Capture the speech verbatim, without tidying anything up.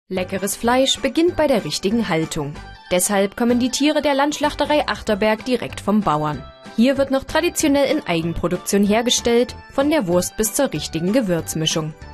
Leckeres Fleisch beginnt bei der richtigen Haltung. Deshalb kommen die Tiere der Landschlachterei Achterberg direkt vom Bauern. Hier wird noch traditionell in Eigenproduktion hergestellt, von der Wurst bis zur richtigen Gewürzmischung.